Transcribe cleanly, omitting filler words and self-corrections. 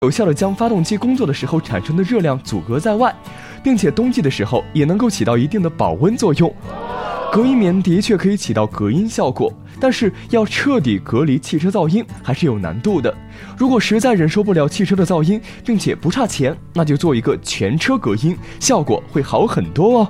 有效地将发动机工作的时候产生的热量阻隔在外，并且冬季的时候也能够起到一定的保温作用。隔音棉的确可以起到隔音效果，但是要彻底隔离汽车噪音还是有难度的。如果实在忍受不了汽车的噪音，并且不差钱，那就做一个全车隔音，效果会好很多哦。